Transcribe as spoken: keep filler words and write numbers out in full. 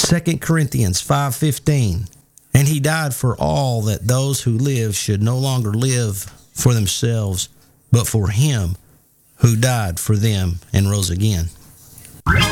Second Corinthians five fifteen. And he died for all, that those who live should no longer live for themselves, but for him who died for them and rose again.